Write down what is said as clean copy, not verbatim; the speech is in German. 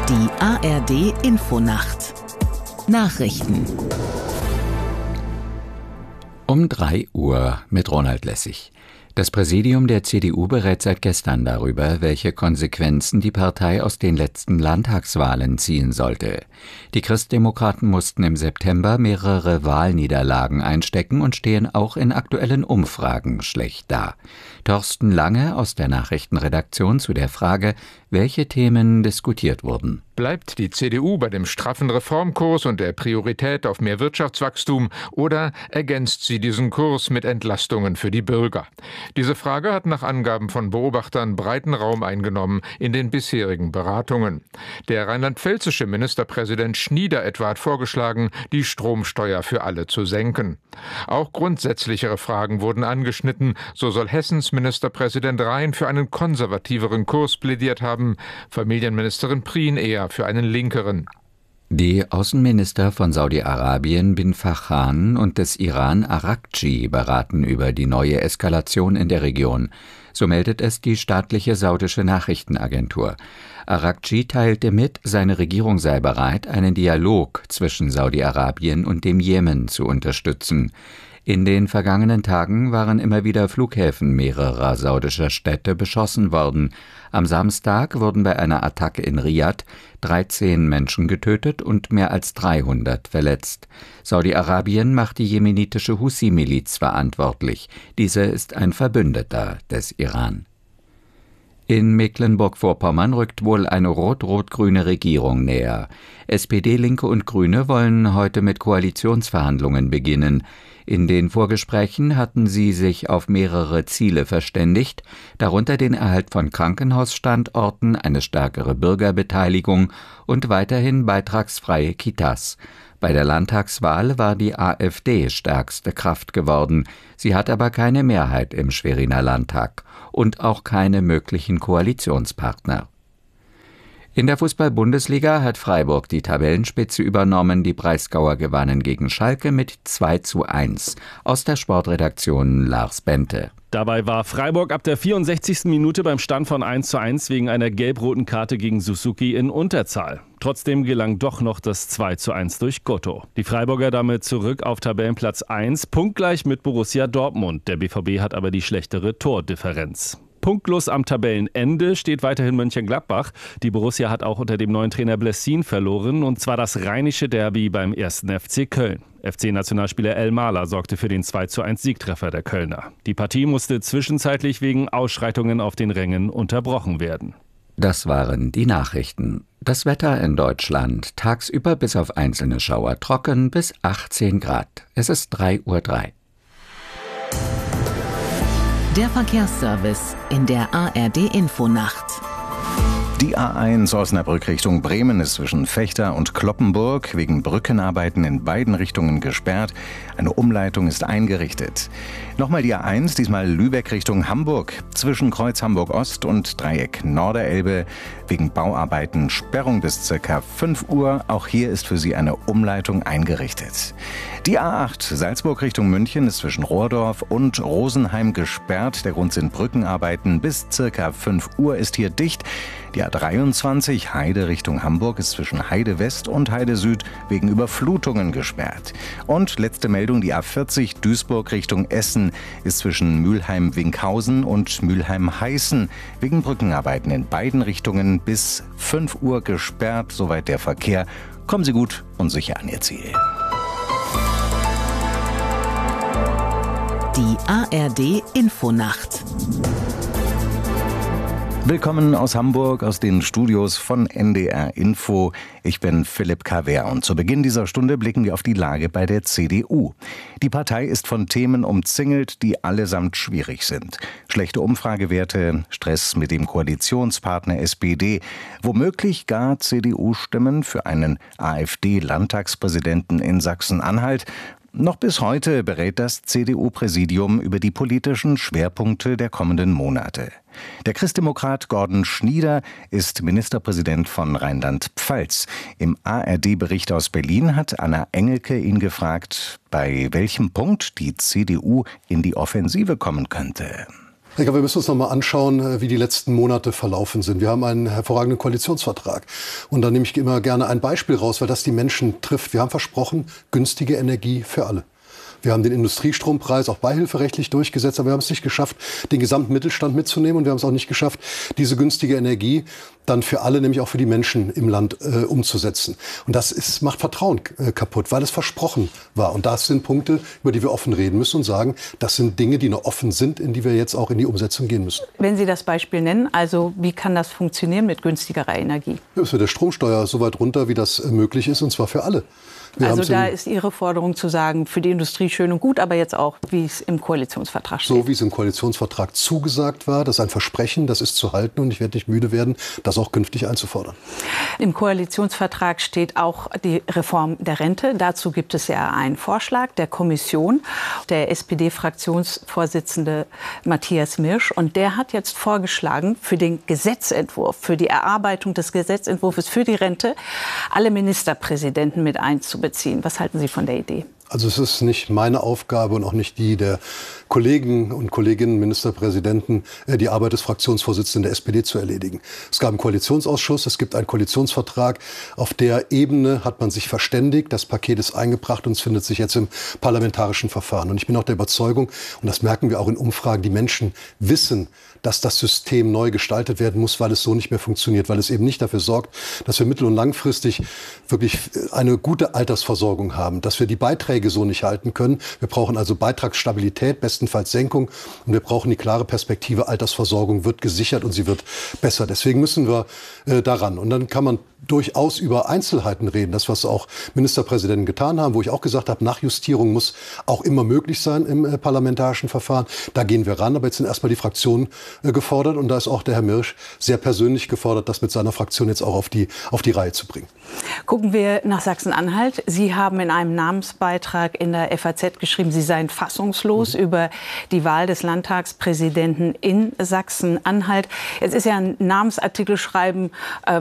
Die ARD Infonacht Nachrichten Um 3 Uhr mit Ronald Lessig. Das Präsidium der CDU berät seit gestern darüber, welche Konsequenzen die Partei aus den letzten Landtagswahlen ziehen sollte. Die Christdemokraten mussten im September mehrere Wahlniederlagen einstecken und stehen auch in aktuellen Umfragen schlecht da. Thorsten Lange aus der Nachrichtenredaktion zu der Frage, welche Themen diskutiert wurden. Bleibt die CDU bei dem straffen Reformkurs und der Priorität auf mehr Wirtschaftswachstum oder ergänzt sie diesen Kurs mit Entlastungen für die Bürger? Diese Frage hat nach Angaben von Beobachtern breiten Raum eingenommen in den bisherigen Beratungen. Der rheinland-pfälzische Ministerpräsident Schnieder etwa hat vorgeschlagen, die Stromsteuer für alle zu senken. Auch grundsätzlichere Fragen wurden angeschnitten. So soll Hessens Ministerpräsident Rhein für einen konservativeren Kurs plädiert haben, Familienministerin Prien eher für einen linkeren. Die Außenminister von Saudi-Arabien bin Fajan und des Iran Araghchi beraten über die neue Eskalation in der Region. So meldet es die staatliche saudische Nachrichtenagentur. Araghchi teilte mit, seine Regierung sei bereit, einen Dialog zwischen Saudi-Arabien und dem Jemen zu unterstützen. In den vergangenen Tagen waren immer wieder Flughäfen mehrerer saudischer Städte beschossen worden. Am Samstag wurden bei einer Attacke in Riad 13 Menschen getötet und mehr als 300 verletzt. Saudi-Arabien macht die jemenitische Husi-Miliz verantwortlich. Diese ist ein Verbündeter des Iran. In Mecklenburg-Vorpommern rückt wohl eine rot-rot-grüne Regierung näher. SPD, Linke und Grüne wollen heute mit Koalitionsverhandlungen beginnen. In den Vorgesprächen hatten sie sich auf mehrere Ziele verständigt, darunter den Erhalt von Krankenhausstandorten, eine stärkere Bürgerbeteiligung und weiterhin beitragsfreie Kitas. Bei der Landtagswahl war die AfD stärkste Kraft geworden. Sie hat aber keine Mehrheit im Schweriner Landtag und auch keine möglichen Koalitionspartner. In der Fußball-Bundesliga hat Freiburg die Tabellenspitze übernommen. Die Breisgauer gewannen gegen Schalke mit 2:1. Aus der Sportredaktion Lars Bente. Dabei war Freiburg ab der 64. Minute beim Stand von 1:1 wegen einer gelb-roten Karte gegen Suzuki in Unterzahl. Trotzdem gelang doch noch das 2:1 durch Gotto. Die Freiburger damit zurück auf Tabellenplatz 1, punktgleich mit Borussia Dortmund. Der BVB hat aber die schlechtere Tordifferenz. Punktlos am Tabellenende steht weiterhin Mönchengladbach. Die Borussia hat auch unter dem neuen Trainer Blessin verloren, und zwar das rheinische Derby beim 1. FC Köln. FC-Nationalspieler El Mahler sorgte für den 2:1 Siegtreffer der Kölner. Die Partie musste zwischenzeitlich wegen Ausschreitungen auf den Rängen unterbrochen werden. Das waren die Nachrichten. Das Wetter in Deutschland: tagsüber bis auf einzelne Schauer trocken bis 18 Grad. Es ist 3:03 Uhr. Der Verkehrsservice in der ARD Infonacht. Die A1 Osnabrück Richtung Bremen ist zwischen Vechta und Cloppenburg wegen Brückenarbeiten in beiden Richtungen gesperrt. Eine Umleitung ist eingerichtet. Nochmal die A1, diesmal Lübeck Richtung Hamburg. Zwischen Kreuz Hamburg Ost und Dreieck Norderelbe wegen Bauarbeiten Sperrung bis ca. 5 Uhr. Auch hier ist für Sie eine Umleitung eingerichtet. Die A8 Salzburg Richtung München ist zwischen Rohrdorf und Rosenheim gesperrt. Der Grund sind Brückenarbeiten. Bis ca. 5 Uhr ist hier dicht. Die A23 Heide Richtung Hamburg ist zwischen Heide West und Heide Süd wegen Überflutungen gesperrt. Und letzte Meldung, die A40 Duisburg Richtung Essen ist zwischen Mülheim-Winkhausen und Mülheim-Heißen wegen Brückenarbeiten in beiden Richtungen bis 5 Uhr gesperrt. Soweit der Verkehr. Kommen Sie gut und sicher an Ihr Ziel. Die ARD Infonacht. Willkommen aus Hamburg, aus den Studios von NDR Info. Ich bin Philipp Kaver und zu Beginn dieser Stunde blicken wir auf die Lage bei der CDU. Die Partei ist von Themen umzingelt, die allesamt schwierig sind. Schlechte Umfragewerte, Stress mit dem Koalitionspartner SPD, womöglich gar CDU-Stimmen für einen AfD-Landtagspräsidenten in Sachsen-Anhalt. Noch bis heute berät das CDU-Präsidium über die politischen Schwerpunkte der kommenden Monate. Der Christdemokrat Gordon Schnieder ist Ministerpräsident von Rheinland-Pfalz. Im ARD-Bericht aus Berlin hat Anna Engelke ihn gefragt, bei welchem Punkt die CDU in die Offensive kommen könnte. Ich glaube, wir müssen uns noch mal anschauen, wie die letzten Monate verlaufen sind. Wir haben einen hervorragenden Koalitionsvertrag. Und da nehme ich immer gerne ein Beispiel raus, weil das die Menschen trifft. Wir haben versprochen, günstige Energie für alle. Wir haben den Industriestrompreis auch beihilferechtlich durchgesetzt, aber wir haben es nicht geschafft, den gesamten Mittelstand mitzunehmen. Und wir haben es auch nicht geschafft, diese günstige Energie dann für alle, nämlich auch für die Menschen im Land umzusetzen. Und das macht Vertrauen kaputt, weil es versprochen war. Und das sind Punkte, über die wir offen reden müssen und sagen, das sind Dinge, die noch offen sind, in die wir jetzt auch in die Umsetzung gehen müssen. Wenn Sie das Beispiel nennen, also wie kann das funktionieren mit günstigerer Energie? Ja, es wird der Stromsteuer so weit runter, wie das möglich ist, und zwar für alle. Also da ist Ihre Forderung zu sagen, für die Industrie schön und gut, aber jetzt auch, wie es im Koalitionsvertrag steht. So wie es im Koalitionsvertrag zugesagt war, das ist ein Versprechen, das ist zu halten, und ich werde nicht müde werden, das auch künftig einzufordern. Im Koalitionsvertrag steht auch die Reform der Rente. Dazu gibt es ja einen Vorschlag der Kommission, der SPD-Fraktionsvorsitzende Matthias Mirsch. Und der hat jetzt vorgeschlagen, für den Gesetzentwurf, für die Erarbeitung des Gesetzentwurfs für die Rente, alle Ministerpräsidenten mit einzubeziehen. Was halten Sie von der Idee? Also es ist nicht meine Aufgabe und auch nicht die der Kollegen und Kolleginnen, Ministerpräsidenten, die Arbeit des Fraktionsvorsitzenden der SPD zu erledigen. Es gab einen Koalitionsausschuss, es gibt einen Koalitionsvertrag. Auf der Ebene hat man sich verständigt, das Paket ist eingebracht und es findet sich jetzt im parlamentarischen Verfahren. Und ich bin auch der Überzeugung, und das merken wir auch in Umfragen, die Menschen wissen, dass das System neu gestaltet werden muss, weil es so nicht mehr funktioniert, weil es eben nicht dafür sorgt, dass wir mittel- und langfristig wirklich eine gute Altersversorgung haben, dass wir die Beiträge so nicht halten können. Wir brauchen also Beitragsstabilität, bestenfalls Senkung, und wir brauchen die klare Perspektive, Altersversorgung wird gesichert und sie wird besser. Deswegen müssen wir daran. Und dann kann man durchaus über Einzelheiten reden, das, was auch Ministerpräsidenten getan haben, wo ich auch gesagt habe, Nachjustierung muss auch immer möglich sein im parlamentarischen Verfahren. Da gehen wir ran, aber jetzt sind erstmal die Fraktionen gefordert, und da ist auch der Herr Mirsch sehr persönlich gefordert, das mit seiner Fraktion jetzt auch auf die Reihe zu bringen. Gucken wir nach Sachsen-Anhalt. Sie haben in einem Namensbeitrag in der FAZ geschrieben, Sie seien fassungslos über die Wahl des Landtagspräsidenten in Sachsen-Anhalt. Jetzt ist ja ein Namensartikel schreiben